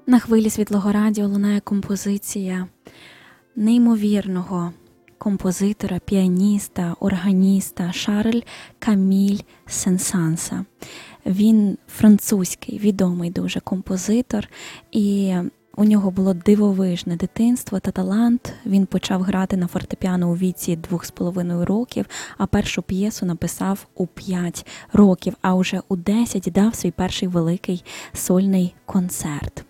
На хвилі Світлого Радіо лунає композиція неймовірного композитора, піаніста, органіста Шарль Каміль Сен-Санса. Він французький, відомий дуже композитор, і у нього було дивовижне дитинство та талант. Він почав грати на фортепіано у віці 2,5 років, а першу п'єсу написав у 5 років, а уже у 10 дав свій перший великий сольний концерт.